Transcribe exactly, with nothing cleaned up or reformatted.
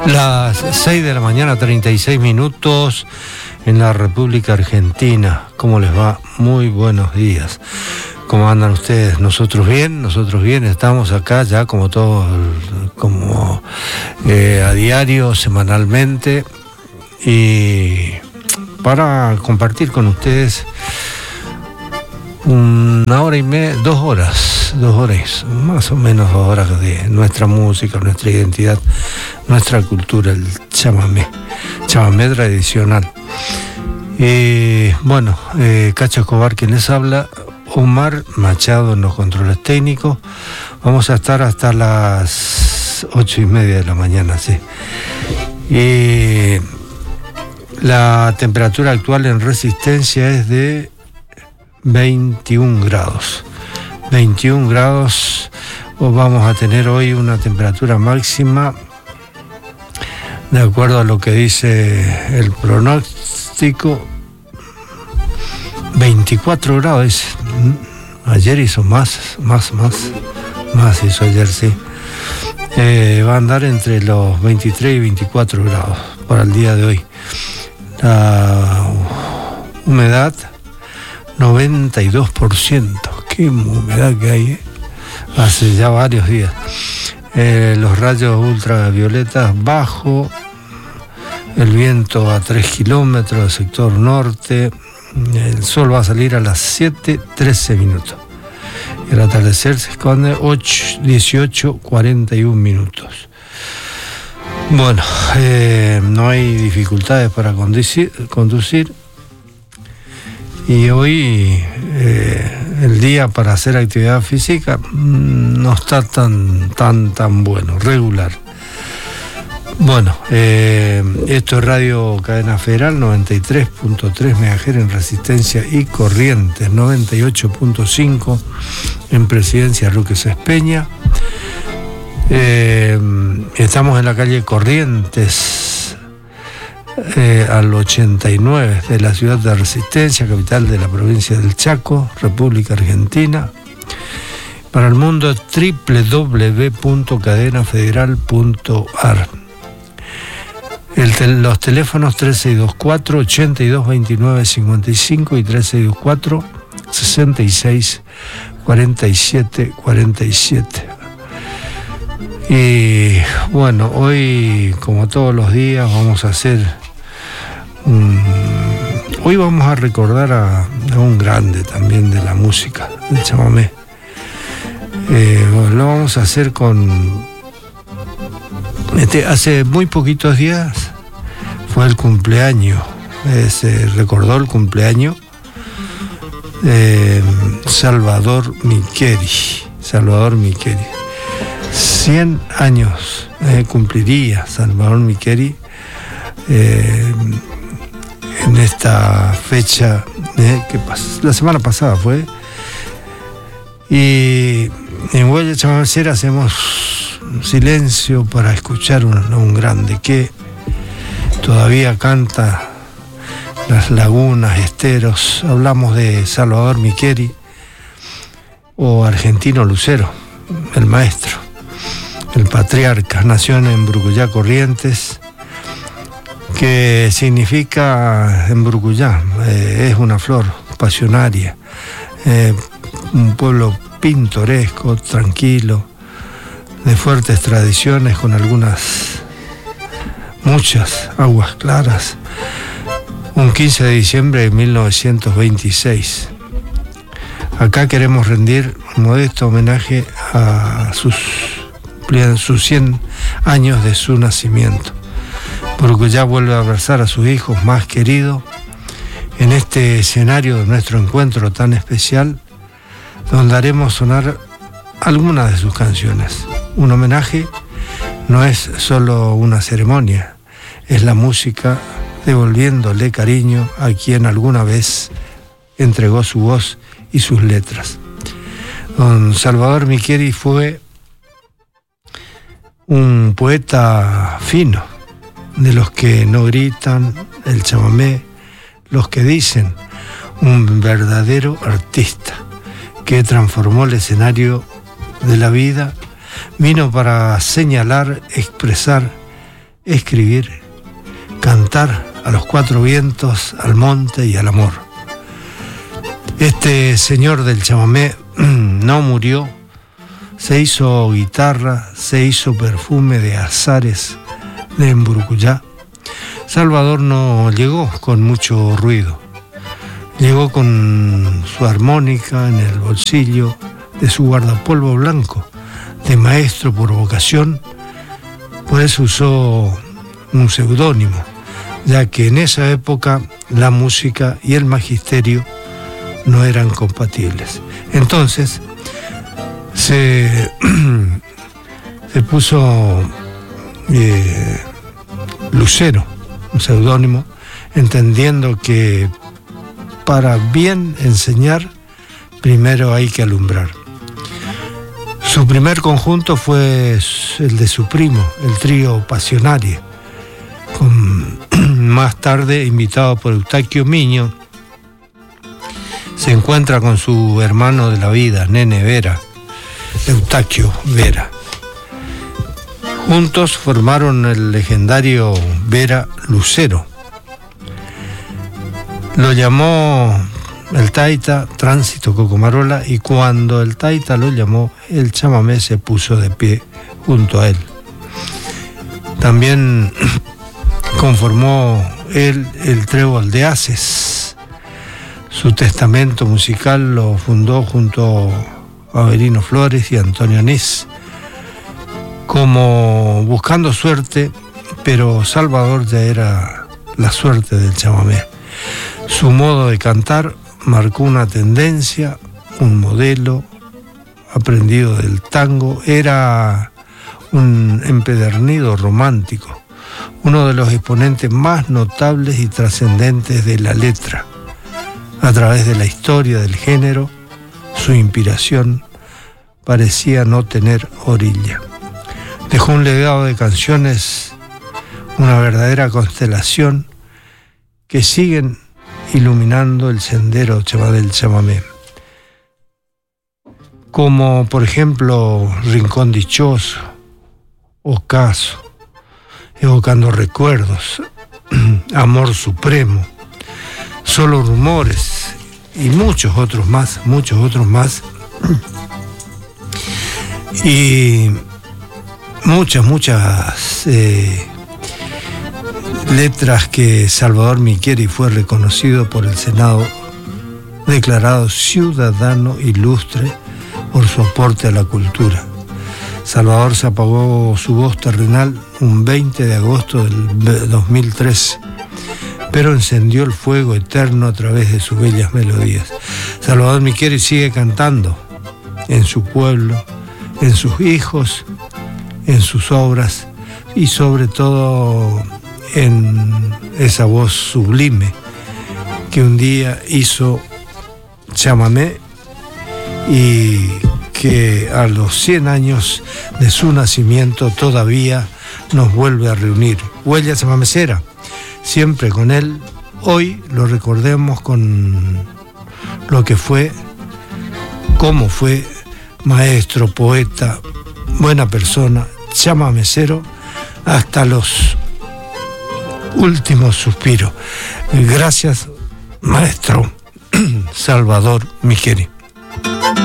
Las seis de la mañana, treinta y seis minutos en la República Argentina. ¿Cómo les va? Muy buenos días. ¿Cómo andan ustedes? Nosotros bien, nosotros bien. Estamos acá ya como todos, como eh, a diario, semanalmente, y para compartir con ustedes una hora y media, dos horas, dos horas, más o menos dos horas de nuestra música, nuestra identidad, nuestra cultura, el chamamé, chamamé tradicional. Eh, bueno, eh, Cacho Escobar quien les habla, Omar Machado en los controles técnicos. Vamos a estar hasta las ocho y media de la mañana, sí. Eh, la temperatura actual en Resistencia es de veintiún grados. veintiún grados. Vamos a tener hoy una temperatura máxima, de acuerdo a lo que dice el pronóstico, veinticuatro grados. Ayer hizo más, más, más, más hizo ayer, sí. Eh, va a andar entre los veintitrés y veinticuatro grados para el día de hoy. La humedad, noventa y dos por ciento. Qué humedad que hay, ¿eh? Hace ya varios días. Eh, los rayos ultravioletas bajo, el viento a tres kilómetros del sector norte. El sol va a salir a las siete trece minutos. El atardecer se esconde dieciocho cuarenta y uno minutos. Bueno, eh, no hay dificultades para conducir, conducir y hoy eh, el día para hacer actividad física no está tan, tan, tan bueno, regular. Bueno, eh, esto es Radio Cadena Federal, noventa y tres punto tres megahercios en Resistencia y Corrientes, noventa y ocho punto cinco en Presidencia Roque Sáenz Peña. Eh, estamos en la calle Corrientes, eh, al ochenta y nueve de la ciudad de Resistencia, capital de la provincia del Chaco, República Argentina. Para el mundo, doble u doble u doble u punto cadena federal punto a r. El tel- los teléfonos tres seis dos cuatro, ocho dos dos nueve cinco cinco y tres seis dos cuatro, seis seis cuatro siete cuatro siete. Y bueno, hoy, como todos los días, vamos a hacer un... Hoy vamos a recordar a, a un grande también de la música, del chamamé. Eh, bueno, lo vamos a hacer con... Este, hace muy poquitos días fue el cumpleaños, eh, se recordó el cumpleaños de Salvador Micheli. Salvador Micheli. cien años eh, cumpliría Salvador Micheli eh, en esta fecha, eh, que pas- la semana pasada fue. Y en Huella Chamamecera hacemos silencio para escuchar un, un grande que todavía canta las lagunas, esteros. Hablamos de Salvador Micheli o Argentino Lucero, el maestro, el patriarca. Nació en Brucuyá, Corrientes, que significa en Brucuyá, eh, es una flor pasionaria, eh, un pueblo pintoresco, tranquilo, de fuertes tradiciones, con algunas, muchas aguas claras. Un quince de diciembre de mil novecientos veintiséis. Acá queremos rendir un modesto homenaje a sus, sus cien años de su nacimiento. Brucuyá vuelve a abrazar a sus hijos más queridos en este escenario de nuestro encuentro tan especial, donde haremos sonar algunas de sus canciones. Un homenaje no es solo una ceremonia, es la música devolviéndole cariño a quien alguna vez entregó su voz y sus letras. Don Salvador Micheli fue un poeta fino, de los que no gritan el chamamé, los que dicen, un verdadero artista que transformó el escenario de la vida, vino para señalar, expresar escribir, cantar a los cuatro vientos, al monte y al amor. Este señor del chamamé no murió, se hizo guitarra, se hizo perfume de azares de Emburucuyá. Salvador no llegó con mucho ruido, llegó con su armónica en el bolsillo de su guardapolvo blanco, de maestro por vocación. Por eso usó un seudónimo, ya que en esa época la música y el magisterio no eran compatibles. Entonces se, se puso eh, Lucero, un seudónimo, entendiendo que para bien enseñar primero hay que alumbrar. Su primer conjunto fue el de su primo, el trío Pasionarie, con, más tarde invitado por Eustaquio Miño. Se encuentra con su hermano de la vida, Nene Vera, Eustaquio Vera. Juntos formaron el legendario Vera Lucero. Lo llamó el taita Tránsito Cocomarola, y cuando el taita lo llamó, el chamamé se puso de pie junto a él. También conformó él el Trébol de Haces. Su testamento musical lo fundó junto a Avelino Flores y Antonio Anís, como buscando suerte, pero Salvador ya era la suerte del chamamé. Su modo de cantar marcó una tendencia, un modelo aprendido del tango. Era un empedernido romántico, uno de los exponentes más notables y trascendentes de la letra. A través de la historia del género, su inspiración parecía no tener orilla. Dejó un legado de canciones, una verdadera constelación, que siguen iluminando el sendero del chamamé. Como por ejemplo Rincón Dichoso, Ocaso, evocando recuerdos, Amor Supremo, Solo Rumores y muchos otros más, muchos otros más. Y muchas, muchas eh, letras que Salvador Michieri fue reconocido por el Senado, declarado ciudadano ilustre por su aporte a la cultura. Salvador se apagó su voz terrenal un veinte de agosto del dos mil tres, pero encendió el fuego eterno a través de sus bellas melodías. Salvador Michieri sigue cantando en su pueblo, en sus hijos, en sus obras y sobre todo en esa voz sublime que un día hizo chamamé y que a los cien años de su nacimiento todavía nos vuelve a reunir. Huella chamamecera, siempre con él. Hoy lo recordemos con lo que fue, cómo fue maestro, poeta, buena persona, chamamecero, hasta los últimos suspiros. Gracias, maestro Salvador Michieri.